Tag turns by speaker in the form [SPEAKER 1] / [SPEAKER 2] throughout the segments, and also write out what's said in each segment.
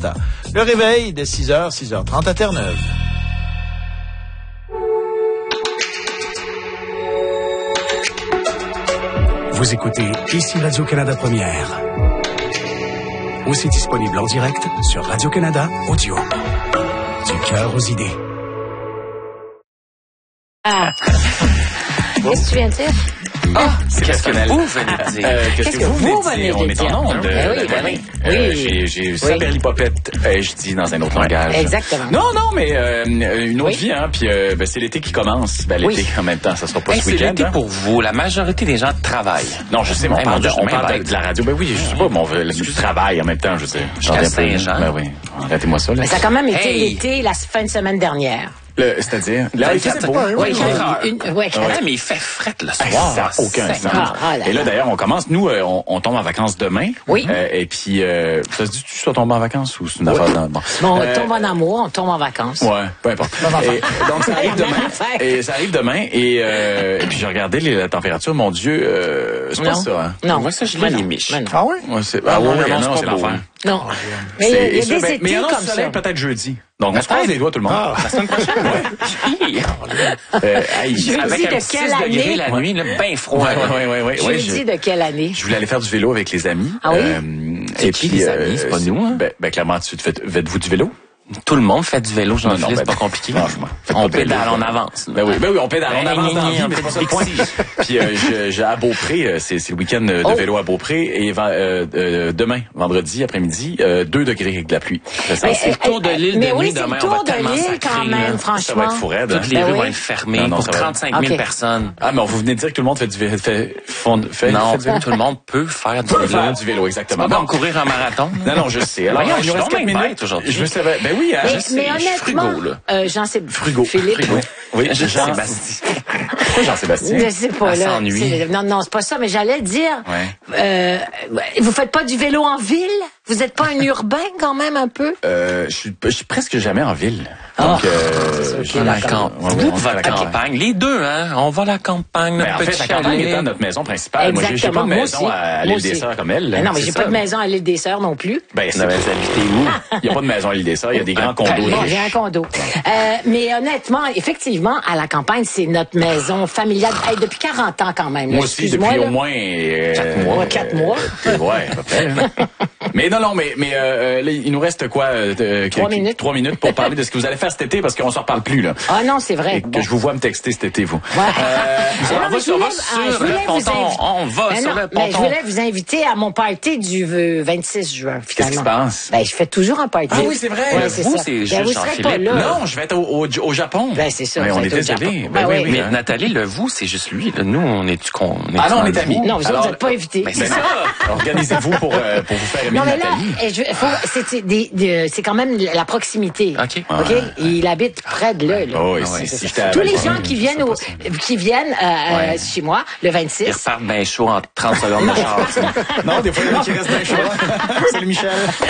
[SPEAKER 1] Fiesta. Le réveil dès 6h, 6h30 à Terre-Neuve.
[SPEAKER 2] Vous écoutez ici Radio-Canada Première. Aussi disponible en direct sur Radio-Canada Audio. Du cœur aux idées.
[SPEAKER 3] Qu'est-ce que tu viens de dire?
[SPEAKER 4] Qu'est-ce que vous venez de dire?
[SPEAKER 3] Qu'est-ce que vous venez de
[SPEAKER 4] On est
[SPEAKER 3] dire?
[SPEAKER 4] en onde.
[SPEAKER 3] Oui.
[SPEAKER 4] J'ai saperlipopette, je dis dans un autre langage.
[SPEAKER 3] Exactement.
[SPEAKER 4] Non, mais une autre vie, hein. Puis c'est l'été qui commence. L'été en même temps, ça sera pas ce week-end.
[SPEAKER 5] C'est l'été pour vous. La majorité des gens travaillent.
[SPEAKER 4] Non, je sais, mais on parle de la radio. Ben oui, je sais pas, je travaille en même temps, je sais.
[SPEAKER 5] Jusqu'à Saint-Jean.
[SPEAKER 4] Ben oui. Arrêtez-moi ça, là.
[SPEAKER 3] Mais ça a quand même été l'été, la fin de semaine dernière.
[SPEAKER 4] C'est-à-dire? Là, il fait beau.
[SPEAKER 3] Oui,
[SPEAKER 5] mais il fait fret le soir.
[SPEAKER 4] Ça n'a aucun sens. Et là, d'ailleurs, on commence. Nous, on tombe en vacances demain.
[SPEAKER 3] Oui.
[SPEAKER 4] Et puis, ça se dit que tu sois tombé en vacances ou c'est une affaire dans...
[SPEAKER 3] Bon, on tombe en amour, on tombe en vacances.
[SPEAKER 4] Ouais, peu importe. Donc, ça arrive demain. Et puis, j'ai regardé la température. Mon Dieu, c'est pas ça, hein?
[SPEAKER 3] Non.
[SPEAKER 5] Moi, ça, je l'ai les miches.
[SPEAKER 1] Ah oui?
[SPEAKER 4] Non, c'est l'enfer.
[SPEAKER 3] Non. Mais il y a des étés
[SPEAKER 4] mais
[SPEAKER 3] comme ça.
[SPEAKER 4] peut-être jeudi. Donc, on se croise les doigts, tout le monde.
[SPEAKER 5] La semaine prochaine,
[SPEAKER 3] Jeudi de quelle année?
[SPEAKER 5] La nuit, bien froid.
[SPEAKER 4] Ouais.
[SPEAKER 3] Jeudi de quelle année?
[SPEAKER 4] Je voulais aller faire du vélo avec les amis.
[SPEAKER 3] Ah oui?
[SPEAKER 4] Et
[SPEAKER 5] puis
[SPEAKER 4] puis,
[SPEAKER 5] les amis, c'est pas nous, hein?
[SPEAKER 4] Ben, clairement, faites-vous du vélo?
[SPEAKER 5] Tout le monde fait du vélo, Jean-Philippe, c'est pas compliqué.
[SPEAKER 4] Franchement.
[SPEAKER 5] On pédale en avance.
[SPEAKER 4] Ben oui, on pédale en avance dans la vie, mais c'est pas ça le point. Puis j'ai à Beaupré, c'est le week-end de vélo à Beaupré, et demain, vendredi après-midi, 2 degrés avec de la pluie.
[SPEAKER 5] C'est le tour de l'île de nuit demain.
[SPEAKER 3] C'est le tour de l'île quand même, franchement.
[SPEAKER 4] Ça va être fou raide.
[SPEAKER 5] Toutes les rues vont être fermées pour 35 000 personnes.
[SPEAKER 4] Ah, mais vous venez de dire que tout le monde fait du vélo.
[SPEAKER 5] Non, tout le monde peut faire du vélo.
[SPEAKER 4] Faire du vélo, exactement.
[SPEAKER 5] C'est pas comme courir un marathon.
[SPEAKER 4] Non, je sais. Alors, il nous reste 4 minutes
[SPEAKER 5] aujourd'hui.
[SPEAKER 4] Je veux savoir. Ben oui,
[SPEAKER 3] je sais. Honnêtement, Jean-Philippe.
[SPEAKER 4] Oui,
[SPEAKER 5] Jean-Sébastien.
[SPEAKER 4] Jean-Sébastien.
[SPEAKER 3] Je sais pas, là. Non, c'est pas ça, mais j'allais dire, vous faites pas du vélo en ville? Vous êtes pas un urbain quand même un peu?
[SPEAKER 4] Je suis presque jamais en ville. Donc,
[SPEAKER 5] vous va à la campagne. Les deux, hein. On va à la campagne, notre petit chalet.
[SPEAKER 4] La campagne étant notre maison principale. Moi, j'ai pas de maison à l'île des Sœurs comme elle.
[SPEAKER 3] Non, mais j'ai pas de maison à l'île des Sœurs non plus.
[SPEAKER 4] Ben, vous habitez où? Il n'y a pas de maison à l'île des Sœurs. Il y a des grands condos.
[SPEAKER 3] J'ai un condo. Mais honnêtement, effectivement, à la campagne, c'est notre maison familiale. Depuis 40 ans quand même.
[SPEAKER 4] Moi aussi, depuis au moins
[SPEAKER 3] 4 mois. 4 mois.
[SPEAKER 4] Ouais, à peu près. Mais non, mais là, il nous reste quoi?
[SPEAKER 3] 3 minutes.
[SPEAKER 4] 3 minutes pour parler de ce que vous allez faire cet été, parce qu'on s'en reparle plus, là.
[SPEAKER 3] Ah non, c'est vrai.
[SPEAKER 4] Et que je vous vois me texter cet été, vous.
[SPEAKER 3] Ouais.
[SPEAKER 5] On va sur le ponton.
[SPEAKER 3] Je voulais vous inviter à mon party du 26 juin, finalement.
[SPEAKER 4] Qu'est-ce qui se passe?
[SPEAKER 3] Ben, je fais toujours un party.
[SPEAKER 4] Ah oui, c'est vrai.
[SPEAKER 5] Vous, c'est juste Jean-Philippe.
[SPEAKER 4] Non, je vais être au Japon.
[SPEAKER 3] Ben, c'est ça.
[SPEAKER 4] Mais on est désolé.
[SPEAKER 3] Oui.
[SPEAKER 5] Mais Nathalie, le vous, c'est juste lui. Nous, on est
[SPEAKER 4] Ah non, on est amis.
[SPEAKER 3] Non, vous n'êtes pas invités.
[SPEAKER 5] C'est ça.
[SPEAKER 4] Organisez-vous pour vous faire aimer Nathalie.
[SPEAKER 3] C'est quand même la proximité.
[SPEAKER 5] OK.
[SPEAKER 3] Il habite près de là.
[SPEAKER 4] Oh, si
[SPEAKER 3] tous les gens qui viennent chez moi le 26.
[SPEAKER 5] Ils repartent bien chaud en 30 secondes de char.
[SPEAKER 4] Non, des fois, il y en a qui restent bien chaud. Salut Michel.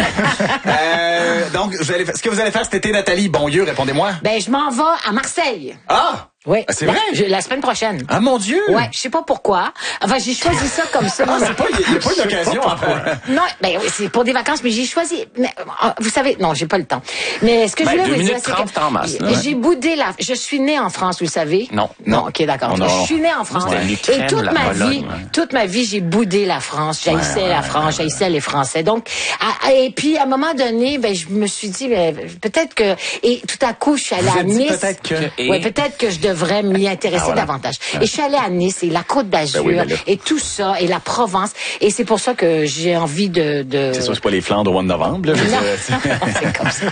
[SPEAKER 4] Donc, ce que vous allez faire cet été, Nathalie Bonlieu, répondez-moi.
[SPEAKER 3] Ben, je m'en vais à Marseille.
[SPEAKER 4] Ah!
[SPEAKER 3] Oui.
[SPEAKER 4] C'est vrai?
[SPEAKER 3] La semaine prochaine.
[SPEAKER 4] Ah, mon Dieu!
[SPEAKER 3] Ouais, je sais pas pourquoi. Enfin, j'ai choisi ça comme ça.
[SPEAKER 4] Il n'y a pas eu d'occasion, en fait.
[SPEAKER 3] Non, ben oui, c'est pour des vacances, mais j'ai choisi. Mais, vous savez, non, j'ai pas le temps. Mais ce que je voulais vous dire, c'est que j'ai boudé je suis née en France, vous le savez?
[SPEAKER 4] Non.
[SPEAKER 3] OK, d'accord. Je suis née en France. Et toute ma vie, j'ai boudé la France. J'haïssais la France, j'haïssais les Français. Donc, et puis, à un moment donné, ben, je me suis dit, peut-être que, et tout à coup, je suis allée à Nice. Peut-être que je devrais m'y intéresser davantage. Et je suis allée à Nice et la Côte d'Azur et tout ça et la Provence. Et c'est pour ça que j'ai envie de...
[SPEAKER 4] C'est sûr, c'est pas les Flandres au mois de novembre. Là,
[SPEAKER 3] c'est comme ça.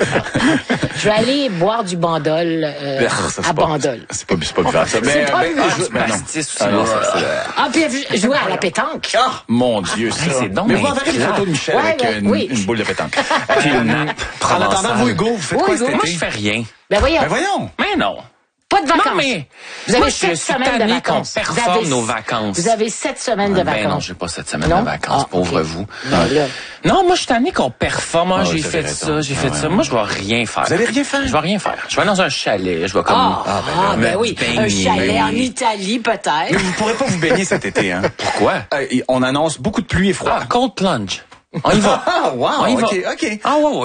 [SPEAKER 3] Je vais aller boire du Bandol à Bandol.
[SPEAKER 4] C'est pas grave. Ça.
[SPEAKER 3] Puis jouer à la pétanque.
[SPEAKER 4] Ah, mon Dieu, ça.
[SPEAKER 5] C'est donc
[SPEAKER 4] mais vous enverrez une photo de Michel avec une boule de pétanque. En attendant, vous, Hugo, vous faites quoi cet été?
[SPEAKER 5] Moi, je fais rien.
[SPEAKER 3] Ben voyons.
[SPEAKER 5] Mais non.
[SPEAKER 3] Pas de vacances.
[SPEAKER 5] Non, mais
[SPEAKER 3] vous avez 7 semaines de vacances.
[SPEAKER 5] Qu'on performe nos vacances.
[SPEAKER 3] Vous avez 7 semaines de vacances.
[SPEAKER 5] Non, j'ai pas 7 semaines de vacances, pauvre vous.
[SPEAKER 3] Non,
[SPEAKER 5] moi, je suis tanné qu'on performe. Moi, j'ai fait ça. Moi, je vais rien faire.
[SPEAKER 4] Vous allez rien faire?
[SPEAKER 5] Je vais rien faire. Je vais dans un chalet. Je vais comme...
[SPEAKER 3] ben oui. Un chalet en Italie, peut-être.
[SPEAKER 4] Mais vous pourrez pas vous baigner cet été, hein?
[SPEAKER 5] Pourquoi?
[SPEAKER 4] On annonce beaucoup de pluie et froid.
[SPEAKER 5] Cold plunge. On y va.
[SPEAKER 4] Ah, wow.
[SPEAKER 5] On y va.
[SPEAKER 4] OK.
[SPEAKER 5] Ah, ouais.